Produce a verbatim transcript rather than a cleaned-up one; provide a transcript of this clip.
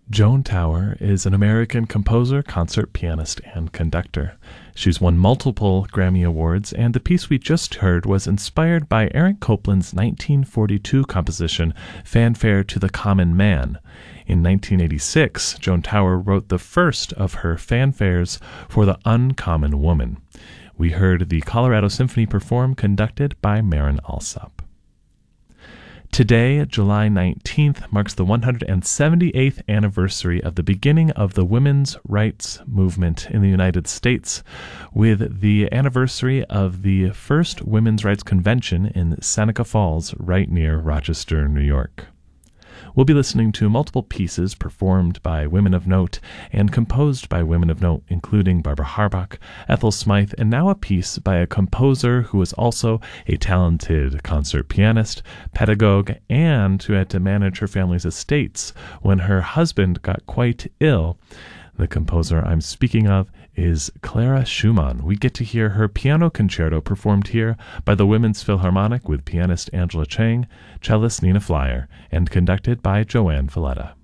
Joan Tower is an American composer, concert pianist, and conductor. She's won multiple Grammy Awards, and the piece we just heard was inspired by Aaron Copland's nineteen forty-two composition, Fanfare to the Common Man. In nineteen eighty-six, Joan Tower wrote the first of her fanfares for the Uncommon Woman. We heard the Colorado Symphony perform, conducted by Marin Alsop. Today, July nineteenth, marks the one hundred seventy-eighth anniversary of the beginning of the women's rights movement in the United States, with the anniversary of the first Women's Rights Convention in Seneca Falls, right near Rochester, New York. We'll be listening to multiple pieces performed by women of note and composed by women of note, including Barbara Harbach, Ethel Smythe, and now a piece by a composer who was also a talented concert pianist, pedagogue, and who had to manage her family's estates when her husband got quite ill. The composer I'm speaking of is Clara Schumann. We get to hear her piano concerto performed here by the Women's Philharmonic with pianist Angela Chang, cellist Nina Flyer, and conducted by Joanne Valletta.